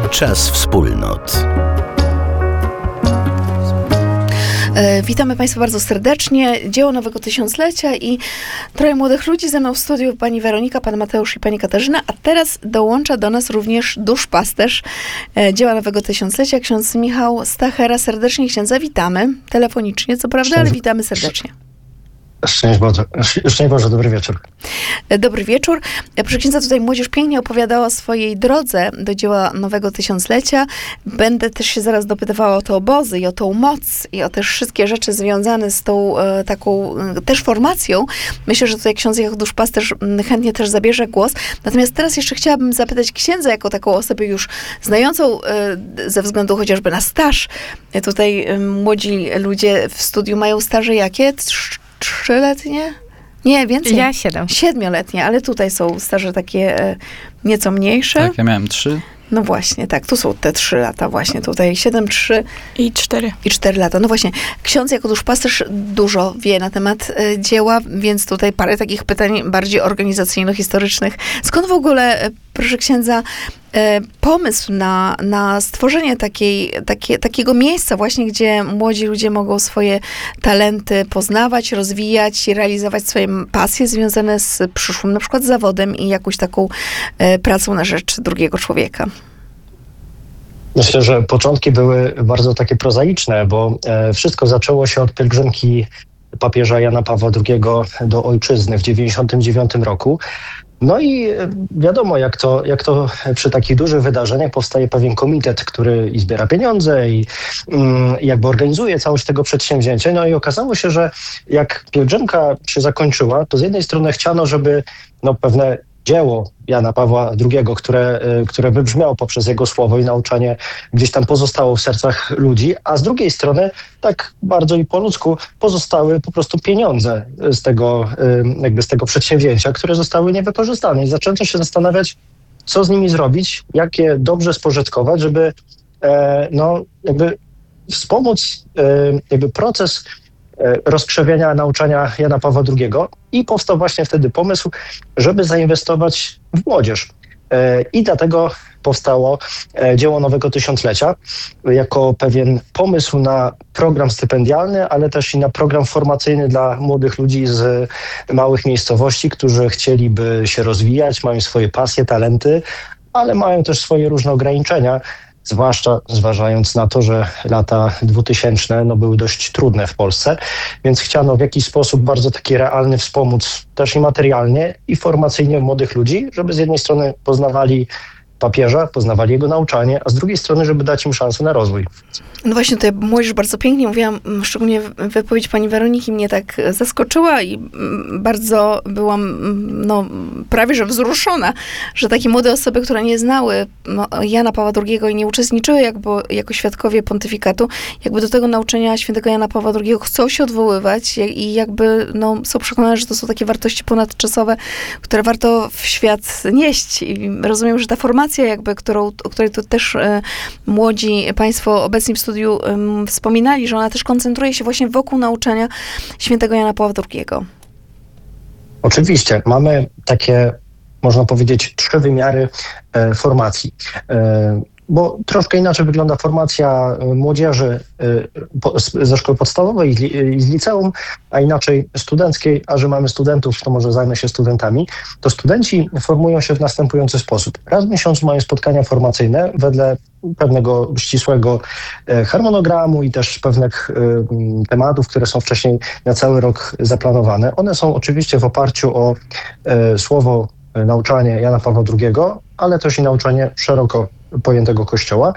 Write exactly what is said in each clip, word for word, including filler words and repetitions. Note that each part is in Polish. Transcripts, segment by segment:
Czas wspólnot. Witamy Państwa bardzo serdecznie. Dzieło Nowego Tysiąclecia i troje młodych ludzi ze mną w studiu. Pani Weronika, pan Mateusz i pani Katarzyna. A teraz dołącza do nas również duszpasterz Dzieła Nowego Tysiąclecia, ksiądz Michał Stachera. Serdecznie księdza witamy. Telefonicznie, co prawda, ale witamy serdecznie. Szczęść Boże, szczęść Boże, dobry wieczór. Dobry wieczór. Proszę księdza, tutaj młodzież pięknie opowiadała o swojej drodze do Dzieła Nowego Tysiąclecia. Będę też się zaraz dopytywała o te obozy i o tą moc i o też wszystkie rzeczy związane z tą e, taką e, też formacją. Myślę, że tutaj ksiądz jako duszpasterz chętnie też zabierze głos. Natomiast teraz jeszcze chciałabym zapytać księdza, jako taką osobę już znającą e, ze względu chociażby na staż. E, tutaj e, młodzi ludzie w studiu mają staże jakie? Trzyletnie? Nie, więcej. Ja siedem. Siedmioletnie, ale tutaj są staże takie e, nieco mniejsze. Tak, ja miałem trzy. No właśnie, tak, tu są te trzy lata właśnie, tutaj siedem, trzy I cztery. I cztery lata. No właśnie, ksiądz jako duszpasterz dużo wie na temat e, dzieła, więc tutaj parę takich pytań bardziej organizacyjno-historycznych. Skąd w ogóle, e, proszę księdza, e, pomysł na, na stworzenie takiej, takie, takiego miejsca właśnie, gdzie młodzi ludzie mogą swoje talenty poznawać, rozwijać i realizować swoje pasje związane z przyszłym na przykład zawodem i jakąś taką e, pracą na rzecz drugiego człowieka? Myślę, że początki były bardzo takie prozaiczne, bo e, wszystko zaczęło się od pielgrzymki papieża Jana Pawła drugiego do ojczyzny w dziewięćdziesiątym dziewiątym roku. No i wiadomo, jak to, jak to przy takich dużych wydarzeniach powstaje pewien komitet, który i zbiera pieniądze i mm, jakby organizuje całość tego przedsięwzięcia. No i okazało się, że jak pielgrzymka się zakończyła, to z jednej strony chciano, żeby no, pewne dzieło Jana Pawła drugiego, które, które wybrzmiało poprzez jego słowo i nauczanie, gdzieś tam pozostało w sercach ludzi, a z drugiej strony, tak bardzo i po ludzku, pozostały po prostu pieniądze z tego, jakby z tego przedsięwzięcia, które zostały niewykorzystane. I zaczęto się zastanawiać, co z nimi zrobić, jak je dobrze spożytkować, żeby no, jakby wspomóc jakby proces rozkrzewienia nauczania Jana Pawła drugiego i powstał właśnie wtedy pomysł, żeby zainwestować w młodzież. I dlatego powstało Dzieło Nowego Tysiąclecia jako pewien pomysł na program stypendialny, ale też i na program formacyjny dla młodych ludzi z małych miejscowości, którzy chcieliby się rozwijać, mają swoje pasje, talenty, ale mają też swoje różne ograniczenia. Zwłaszcza zważając na to, że lata dwutysięczne no, były dość trudne w Polsce, więc chciano w jakiś sposób bardzo taki realny wspomóc też i materialnie, i formacyjnie młodych ludzi, żeby z jednej strony poznawali papieża, poznawali jego nauczanie, a z drugiej strony, żeby dać im szansę na rozwój. No właśnie, tutaj młodzież bardzo pięknie mówiłam, szczególnie wypowiedź pani Weroniki mnie tak zaskoczyła i bardzo byłam no, prawie że wzruszona, że takie młode osoby, które nie znały Jana Pawła drugiego i nie uczestniczyły jakby jako świadkowie pontyfikatu, jakby do tego nauczenia świętego Jana Pawła drugiego chcą się odwoływać i jakby no, są przekonane, że to są takie wartości ponadczasowe, które warto w świat nieść. I rozumiem, że ta formacja jakby, którą, o której tu też e, młodzi państwo obecni w studiu e, wspominali, że ona też koncentruje się właśnie wokół nauczania świętego Jana Pawła drugiego. Oczywiście. Mamy takie, można powiedzieć, trzy wymiary e, formacji. E, Bo troszkę inaczej wygląda formacja młodzieży ze szkoły podstawowej i z liceum, a inaczej studenckiej, a że mamy studentów, to może zajmę się studentami, to studenci formują się w następujący sposób. Raz w miesiącu mają spotkania formacyjne wedle pewnego ścisłego harmonogramu i też pewnych tematów, które są wcześniej na cały rok zaplanowane. One są oczywiście w oparciu o słowo nauczanie Jana Pawła drugiego, ale też i nauczanie szeroko pojętego Kościoła.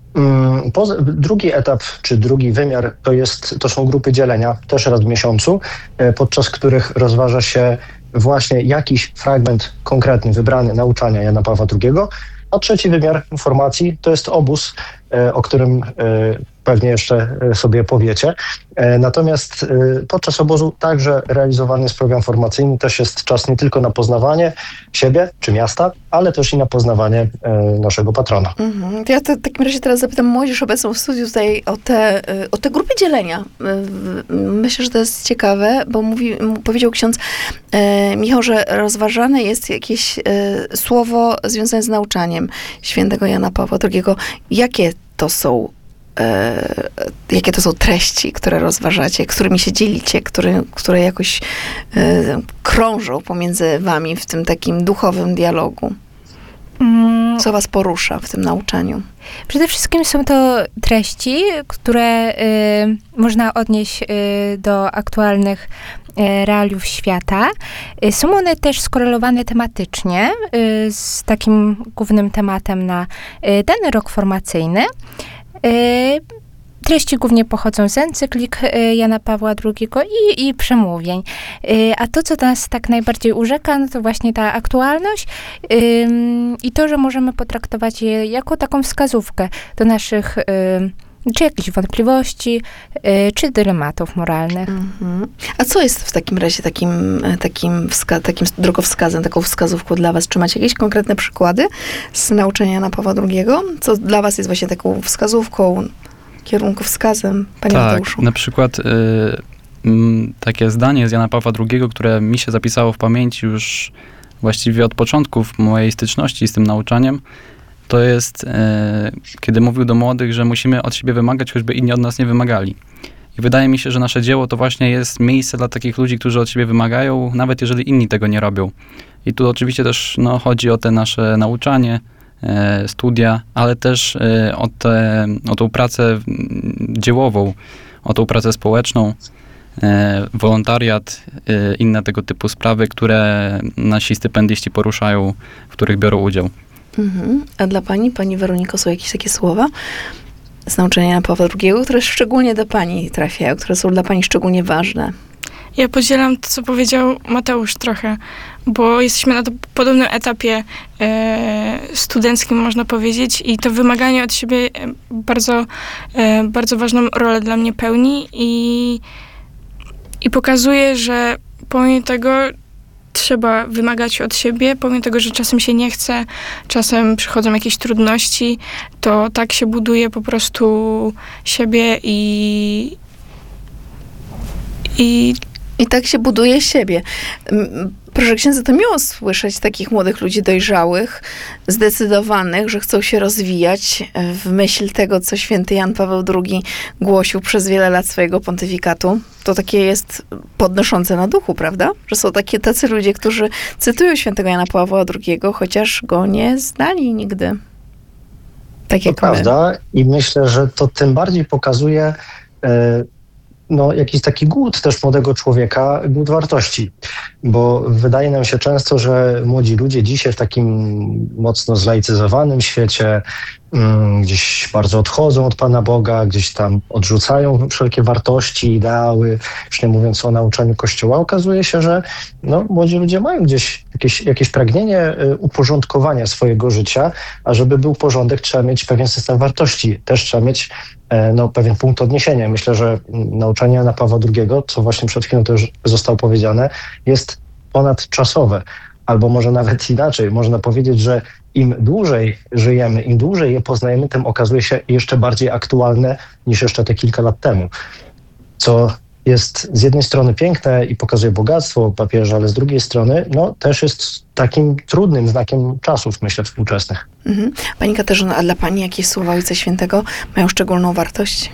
Drugi etap, czy drugi wymiar, to, jest, to są grupy dzielenia, też raz w miesiącu, podczas których rozważa się właśnie jakiś fragment konkretny, wybrany nauczania Jana Pawła drugiego, a trzeci wymiar formacji to jest obóz, o którym pewnie jeszcze sobie powiecie. Natomiast podczas obozu także realizowany jest program formacyjny. Też jest czas nie tylko na poznawanie siebie czy miasta, ale też i na poznawanie naszego patrona. Mhm. To ja te, w takim razie teraz zapytam młodzież obecną w studiu tutaj o te, o te grupy dzielenia. Myślę, że to jest ciekawe, bo mówi, powiedział ksiądz e, Michał, że rozważane jest jakieś e, słowo związane z nauczaniem świętego Jana Pawła drugiego. Jakie to są E, jakie to są treści, które rozważacie, którymi się dzielicie, które, które jakoś e, krążą pomiędzy wami w tym takim duchowym dialogu? Co was porusza w tym nauczaniu? Przede wszystkim są to treści, które y, można odnieść y, do aktualnych y, realiów świata. Y, są one też skorelowane tematycznie y, z takim głównym tematem na y, dany rok formacyjny. Y, Treści głównie pochodzą z encyklik Jana Pawła drugiego i, i przemówień. Y, a to, co nas tak najbardziej urzeka, no to właśnie ta aktualność y, i to, że możemy potraktować je jako taką wskazówkę do naszych y, czy jakichś wątpliwości, y, czy dylematów moralnych. Mhm. A co jest w takim razie takim, takim, wska- takim drogowskazem, taką wskazówką dla was? Czy macie jakieś konkretne przykłady z nauczania Jana Pawła drugiego? Co dla was jest właśnie taką wskazówką, kierunkowskazem, panie tak, Mateuszu? Na przykład y, m, takie zdanie z Jana Pawła drugiego, które mi się zapisało w pamięci już właściwie od początków mojej styczności z tym nauczaniem, to jest, y, kiedy mówił do młodych, że musimy od siebie wymagać, choćby inni od nas nie wymagali. I wydaje mi się, że nasze dzieło to właśnie jest miejsce dla takich ludzi, którzy od siebie wymagają, nawet jeżeli inni tego nie robią. I tu oczywiście też no, chodzi o te nasze nauczanie, studia, ale też o, te, o tą pracę dziełową, o tą pracę społeczną, wolontariat, inne tego typu sprawy, które nasi stypendyści poruszają, w których biorą udział. Mhm. A dla pani, pani Weroniko, są jakieś takie słowa z nauczania Jana Pawła drugiego, które szczególnie do pani trafiają, które są dla pani szczególnie ważne? Ja podzielam to, co powiedział Mateusz trochę, bo jesteśmy na to podobnym etapie e, studenckim, można powiedzieć, i to wymaganie od siebie bardzo, e, bardzo ważną rolę dla mnie pełni i, i pokazuje, że pomimo tego trzeba wymagać od siebie, pomimo tego, że czasem się nie chce, czasem przychodzą jakieś trudności, to tak się buduje po prostu siebie i i I tak się buduje siebie. Proszę księdza, to miło słyszeć takich młodych ludzi dojrzałych, zdecydowanych, że chcą się rozwijać w myśl tego, co święty Jan Paweł drugi głosił przez wiele lat swojego pontyfikatu. To takie jest podnoszące na duchu, prawda? Że są takie tacy ludzie, którzy cytują świętego Jana Pawła drugiego, chociaż go nie znali nigdy. Tak jak to my. Prawda i myślę, że to tym bardziej pokazuje e, no, jakiś taki głód też młodego człowieka, głód wartości. Bo wydaje nam się często, że młodzi ludzie dzisiaj w takim mocno zlaicyzowanym świecie um, gdzieś bardzo odchodzą od Pana Boga, gdzieś tam odrzucają wszelkie wartości, ideały, już nie mówiąc o nauczaniu Kościoła. Okazuje się, że no, młodzi ludzie mają gdzieś jakieś, jakieś pragnienie uporządkowania swojego życia, a żeby był porządek, trzeba mieć pewien system wartości. Też trzeba mieć no, pewien punkt odniesienia. Myślę, że nauczanie Jana Pawła drugiego, co właśnie przed chwilą też zostało powiedziane, jest ponadczasowe. Albo może nawet inaczej. Można powiedzieć, że im dłużej żyjemy, im dłużej je poznajemy, tym okazuje się jeszcze bardziej aktualne niż jeszcze te kilka lat temu. Co jest z jednej strony piękne i pokazuje bogactwo papieża, ale z drugiej strony no, też jest takim trudnym znakiem czasów, myślę, współczesnych. Mhm. Pani Katarzyna, a dla pani jakieś słowa Ojca Świętego mają szczególną wartość?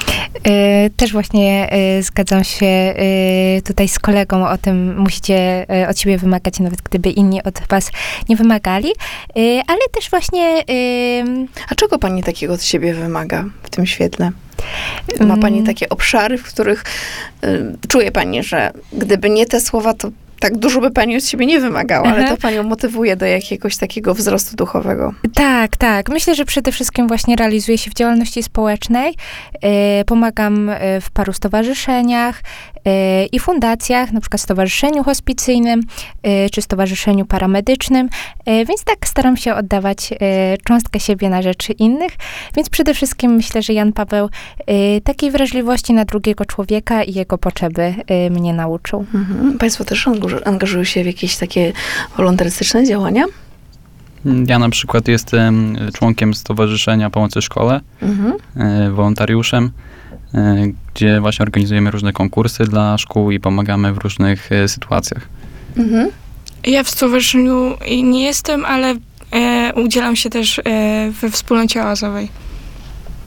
Yy, też właśnie yy, zgadzam się yy, tutaj z kolegą o tym, musicie yy, od siebie wymagać, nawet gdyby inni od was nie wymagali, yy, ale też właśnie... Yy, A czego pani takiego od siebie wymaga w tym świetle? Ma pani takie obszary, w których y, czuje pani, że gdyby nie te słowa, to tak dużo by pani od siebie nie wymagała, ale Aha. to panią motywuje do jakiegoś takiego wzrostu duchowego. Tak, tak. Myślę, że przede wszystkim właśnie realizuję się w działalności społecznej. Yy, pomagam yy, w paru stowarzyszeniach. i fundacjach, na przykład Stowarzyszeniu Hospicyjnym czy Stowarzyszeniu Paramedycznym, więc tak staram się oddawać cząstkę siebie na rzeczy innych, więc przede wszystkim myślę, że Jan Paweł takiej wrażliwości na drugiego człowieka i jego potrzeby mnie nauczył. Mhm. Państwo też angażu- angażują się w jakieś takie wolontarystyczne działania? Ja na przykład jestem członkiem Stowarzyszenia Pomocy Szkole, Mhm. e, wolontariuszem, e, gdzie właśnie organizujemy różne konkursy dla szkół i pomagamy w różnych e, sytuacjach. Mhm. Ja w stowarzyszeniu nie jestem, ale e, udzielam się też e, we wspólnocie oazowej.